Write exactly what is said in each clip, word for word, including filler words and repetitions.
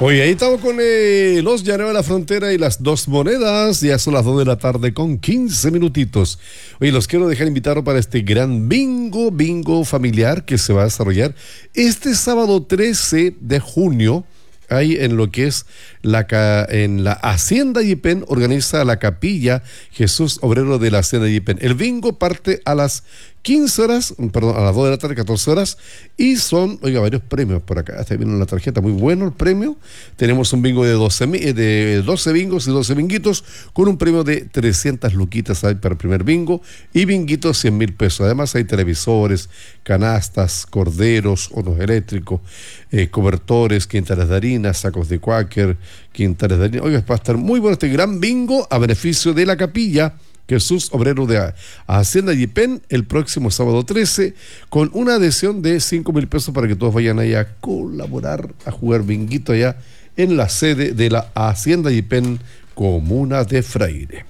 Oye, ahí estamos con eh, los Llaneros de la Frontera y las dos monedas. Ya son las dos de la tarde con quince minutitos. Oye, los quiero dejar invitados para este gran bingo, bingo familiar que se va a desarrollar este sábado trece de junio. Ahí en lo que es la en la Hacienda Yipén, organiza la Capilla Jesús Obrero de la Hacienda Yipén. El bingo parte a las quince horas, perdón, a las dos de la tarde, catorce horas, y son, oiga, varios premios por acá. Está viendo la tarjeta, muy bueno el premio. Tenemos un bingo de doce, de doce bingos y doce binguitos, con un premio de trescientas luquitas ahí para el primer bingo, y binguitos cien mil pesos. Además hay televisores, canastas, corderos, hornos eléctricos, eh, cobertores, quintales de harina, sacos de Quaker, quintales de harina. Oiga, va a estar muy bueno este gran bingo a beneficio de la Capilla Jesús Obrero de Hacienda Yipén el próximo sábado trece, con una adhesión de cinco mil pesos para que todos vayan allá a colaborar, a jugar binguito allá en la sede de la Hacienda Yipén, comuna de Freire.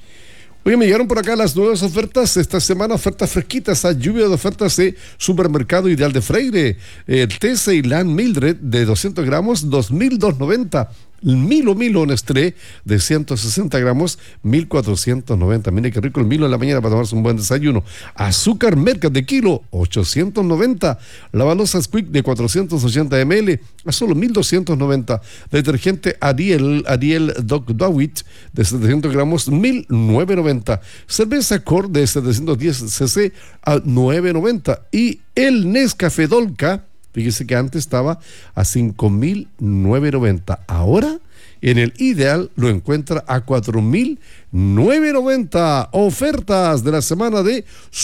Oye, me llegaron por acá las nuevas ofertas esta semana, ofertas fresquitas, a lluvia de ofertas de Supermercado Ideal de Freire. El té Ceilán Mildred de doscientos gramos, dos mil doscientos noventa. El Milo Milo Nestlé de ciento sesenta gramos, mil cuatrocientos noventa. Mire qué rico el Milo en la mañana para tomarse un buen desayuno. Azúcar Mercat de kilo, ochocientos noventa. La balosa Squeak de cuatrocientos ochenta mililitros a solo mil doscientos noventa. Detergente Ariel, Ariel Doc Dawit de setecientos gramos, mil novecientos noventa. Cerveza Cor de setecientos diez cc a nueve noventa. Y el Nescafé Dolca, fíjese que antes estaba a cinco mil novecientos noventa. Ahora, en el Ideal lo encuentra a cuatro mil novecientos noventa. Ofertas de la semana de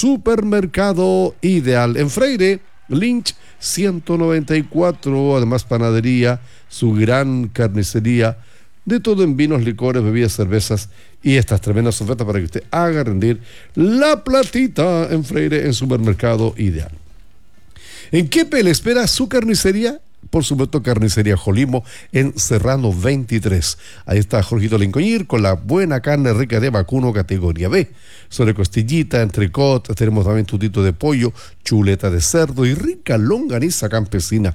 Supermercado Ideal. En Freire, Lynch ciento noventa y cuatro. Además, panadería, su gran carnicería, de todo en vinos, licores, bebidas, cervezas y estas tremendas ofertas para que usted haga rendir la platita en Freire, en Supermercado Ideal. ¿En Quepe le espera su carnicería? Por supuesto, Carnicería Jolimo en Serrano veintitrés. Ahí está Jorgito Lincoñir con la buena carne rica de vacuno categoría B. Sobre costillita, entrecot, tenemos también tutito de pollo, chuleta de cerdo y rica longaniza campesina.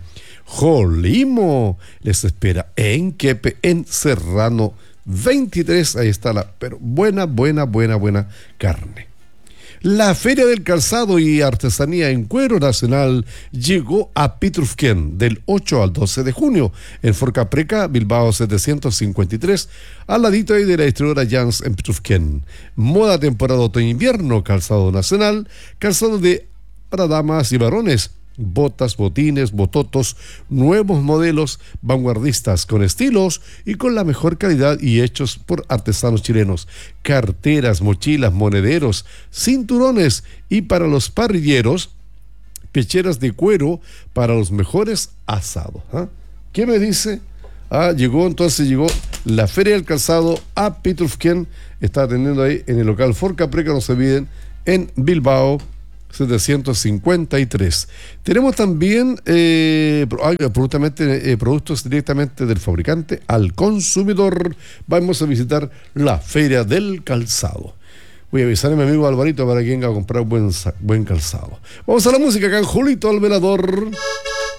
Jolimo les espera en Quepe, en Serrano veintitrés. Ahí está la pero buena, buena, buena, buena carne. La Feria del Calzado y Artesanía en Cuero Nacional llegó a Pitrufquén del ocho al doce de junio en Forcapreca, Bilbao setecientos cincuenta y tres, al ladito ahí de la distribuidora Jans en Pitrufquén. Moda temporada otoño-invierno, calzado nacional, calzado de para damas y varones, botas, botines, bototos, nuevos modelos vanguardistas con estilos y con la mejor calidad y hechos por artesanos chilenos. Carteras, mochilas, monederos, cinturones y para los parrilleros, pecheras de cuero para los mejores asados. ¿Ah? ¿Qué me dice? Ah, llegó entonces, llegó la Feria del Calzado a Pitrufquén. Está atendiendo ahí en el local Forcapreca, no se olviden, en Bilbao setecientos cincuenta y tres. Tenemos también eh, eh, productos directamente del fabricante al consumidor. Vamos a visitar la Feria del Calzado. Voy a avisar a mi amigo Alvarito para que venga a comprar buen, buen calzado. Vamos a la música acá en Julito al Velador.